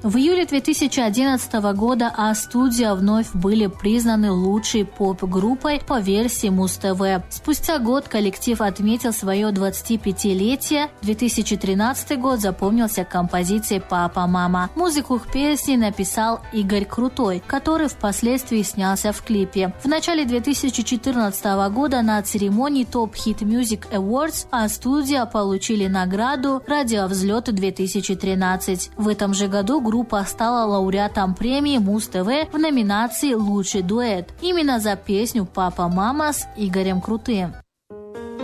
В июле 2011 года А-студия вновь были признаны лучшей поп-группой по версии Муз-ТВ. Спустя год коллектив отметил свое 25-летие. 2013 год запомнился композицией «Папа, мама». Музыку к песне написал Игорь Крутой, который впоследствии снялся в клипе. В начале 2014 года на церемонии Top Hit Music Awards А-студия получили награду «Радиовзлет-2013». В этом же году группа стала лауреатом премии Муз-ТВ в номинации «Лучший дуэт» именно за песню «Папа, мама» с Игорем Крутым.